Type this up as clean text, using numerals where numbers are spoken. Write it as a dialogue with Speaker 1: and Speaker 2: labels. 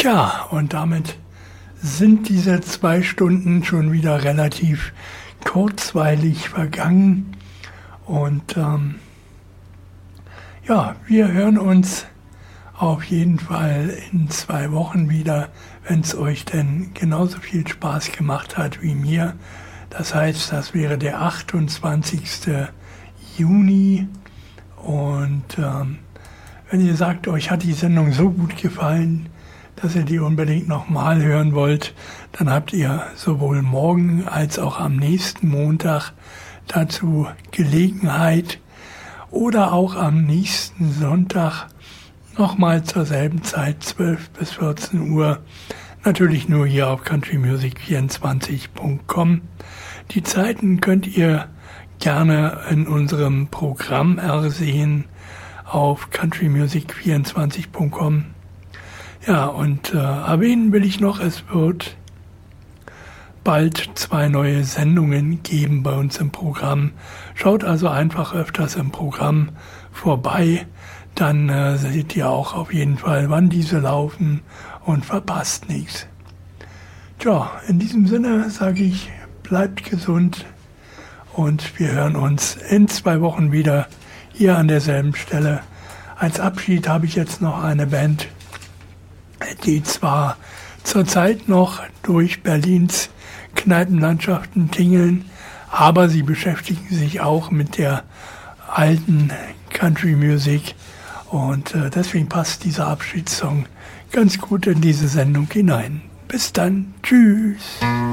Speaker 1: Tja, und damit sind diese 2 Stunden schon wieder relativ kurzweilig vergangen. Und ja, wir hören uns auf jeden Fall in 2 Wochen wieder, wenn es euch denn genauso viel Spaß gemacht hat wie mir. Das heißt, das wäre der 28. Juni. Und wenn ihr sagt, euch hat die Sendung so gut gefallen, dass ihr die unbedingt nochmal hören wollt, dann habt ihr sowohl morgen als auch am nächsten Montag dazu Gelegenheit oder auch am nächsten Sonntag nochmal zur selben Zeit, 12 bis 14 Uhr, natürlich nur hier auf countrymusic24.com. Die Zeiten könnt ihr gerne in unserem Programm ersehen auf countrymusic24.com. Ja, und erwähnen will ich noch, es wird bald 2 neue Sendungen geben bei uns im Programm. Schaut also einfach öfters im Programm vorbei, dann seht ihr auch auf jeden Fall, wann diese laufen und verpasst nichts. Tja, in diesem Sinne sage ich, bleibt gesund und wir hören uns in 2 Wochen wieder hier an derselben Stelle. Als Abschied habe ich jetzt noch eine Band, die zwar zurzeit noch durch Berlins Kneipenlandschaften tingeln, aber sie beschäftigen sich auch mit der alten Country Music und deswegen passt dieser Abschiedssong ganz gut in diese Sendung hinein. Bis dann, tschüss!